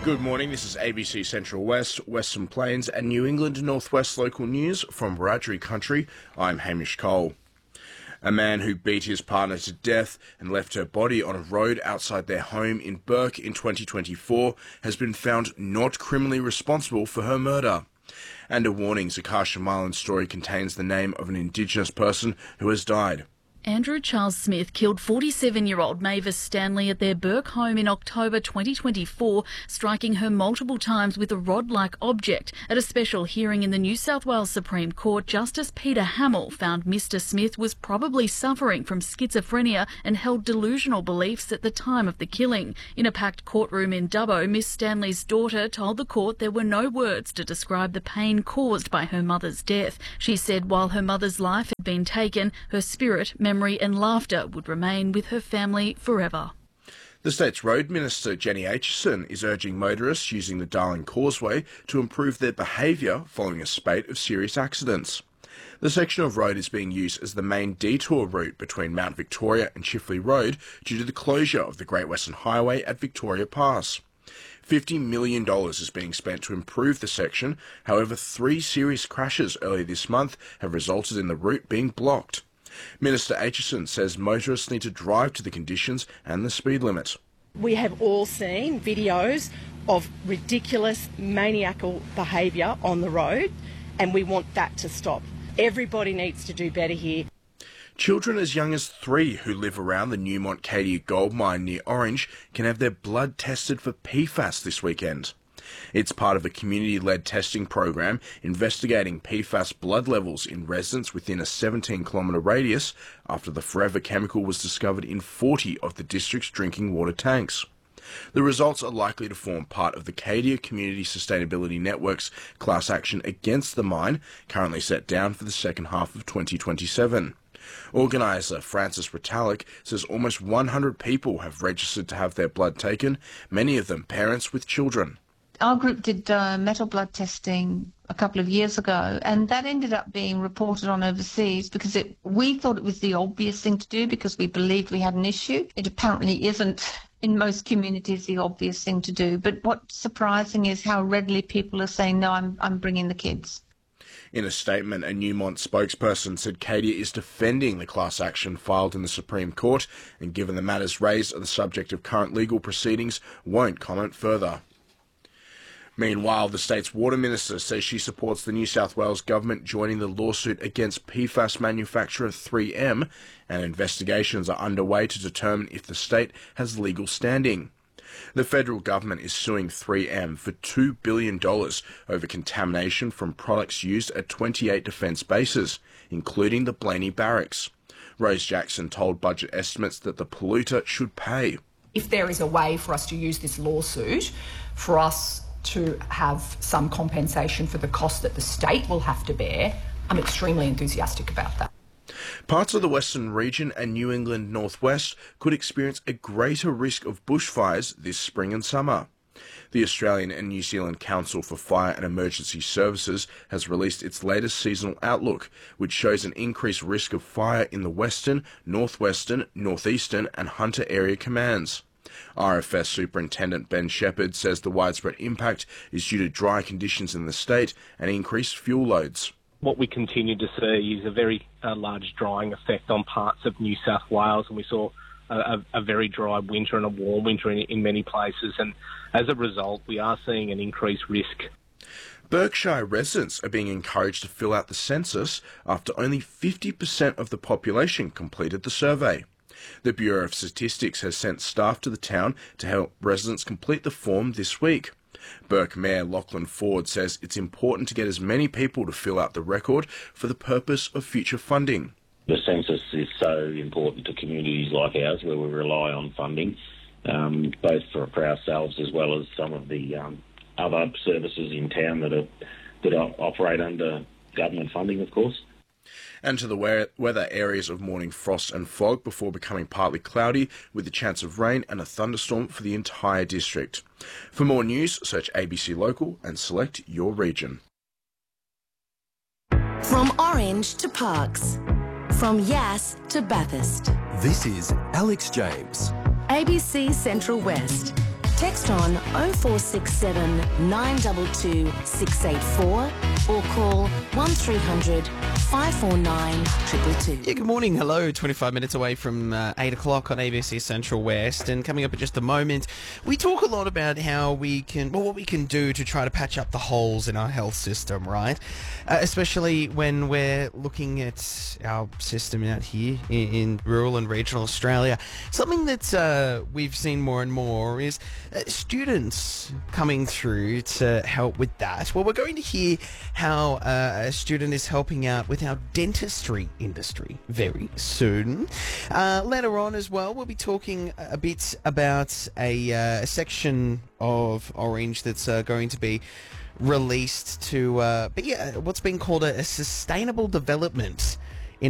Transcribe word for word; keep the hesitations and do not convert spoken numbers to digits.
Good morning, this is A B C Central West, Western Plains and New England Northwest local news from Wiradjuri country. I'm Hamish Cole. A man who beat his partner to death and left her body on a road outside their home in Burke in twenty twenty-four has been found not criminally responsible for her murder. And a warning, Zakasha Marlin's story contains the name of an Indigenous person who has died. Andrew Charles Smith killed forty-seven-year-old Mavis Stanley at their Burke home in October twenty twenty-four, striking her multiple times with a rod-like object. At a special hearing in the New South Wales Supreme Court, Justice Peter Hamill found Mister Smith was probably suffering from schizophrenia and held delusional beliefs at the time of the killing. In a packed courtroom in Dubbo, Miss Stanley's daughter told the court there were no words to describe the pain caused by her mother's death. She said while her mother's life had been taken, her spirit, memory and laughter would remain with her family forever. The state's Road Minister, Jenny Aitchison, is urging motorists using the Darling Causeway to improve their behaviour following a spate of serious accidents. The section of road is being used as the main detour route between Mount Victoria and Chifley Road due to the closure of the Great Western Highway at Victoria Pass. fifty million dollars is being spent to improve the section. However, three serious crashes earlier this month have resulted in the route being blocked. Minister Aitchison says motorists need to drive to the conditions and the speed limit. We have all seen videos of ridiculous, maniacal behaviour on the road, and we want that to stop. Everybody needs to do better here. Children as young as three who live around the Newmont Cadia gold mine near Orange can have their blood tested for P FAS this weekend. It's part of a community-led testing program investigating P FAS blood levels in residents within a seventeen kilometre radius after the forever chemical was discovered in forty of the district's drinking water tanks. The results are likely to form part of the Cadia Community Sustainability Network's class action against the mine, currently set down for the second half of twenty twenty-seven. Organiser Francis Ritalik says almost one hundred people have registered to have their blood taken, many of them parents with children. Our group did uh, metal blood testing a couple of years ago, and that ended up being reported on overseas because it, we thought it was the obvious thing to do because we believed we had an issue. It apparently isn't in most communities the obvious thing to do. But what's surprising is how readily people are saying, no, I'm, I'm bringing the kids. In a statement, a Newmont spokesperson said Cadia is defending the class action filed in the Supreme Court and, given the matters raised are the subject of current legal proceedings, won't comment further. Meanwhile, the state's water minister says she supports the New South Wales government joining the lawsuit against P FAS manufacturer three M, and investigations are underway to determine if the state has legal standing. The federal government is suing three M for two billion dollars over contamination from products used at twenty-eight defence bases, including the Blaney Barracks. Rose Jackson told Budget Estimates that the polluter should pay. If there is a way for us to use this lawsuit for us to have some compensation for the cost that the state will have to bear, I'm extremely enthusiastic about that. Parts of the Western region and New England Northwest could experience a greater risk of bushfires this spring and summer. The Australian and New Zealand Council for Fire and Emergency Services has released its latest seasonal outlook, which shows an increased risk of fire in the Western, Northwestern, Northeastern and Hunter area commands. R F S Superintendent Ben Shepherd says the widespread impact is due to dry conditions in the state and increased fuel loads. What we continue to see is a very uh, large drying effect on parts of New South Wales, and we saw a, a, a very dry winter and a warm winter in, in many places, and as a result we are seeing an increased risk. Berkshire residents are being encouraged to fill out the census after only fifty percent of the population completed the survey. The Bureau of Statistics has sent staff to the town to help residents complete the form this week. Burke Mayor Lachlan Ford says it's important to get as many people to fill out the record for the purpose of future funding. The census is so important to communities like ours where we rely on funding, um, both for, for ourselves as well as some of the um, other services in town that are, that are, operate under government funding, of course. And to the weather, areas of morning frost and fog before becoming partly cloudy with the chance of rain and a thunderstorm for the entire district. For more news, search A B C Local and select your region. From Orange to Parkes, from Yass to Bathurst. This is Alex James. A B C Central West. Text on oh four six seven, nine two two, six eight four or call one three hundred, five four nine, two two two. Yeah, good morning. Hello. twenty-five minutes away from uh, eight o'clock on A B C Central West. And coming up in just a moment, we talk a lot about how we can, well, what we can do to try to patch up the holes in our health system, right? Uh, especially when we're looking at our system out here in, in rural and regional Australia. Something that uh, we've seen more and more is uh, students coming through to help with that. Well, we're going to hear how uh, a student is helping out with our dentistry industry very soon. Uh, later on as well, we'll be talking a bit about a, uh, a section of Orange that's uh, going to be released to uh, be uh, what's been called a, a sustainable development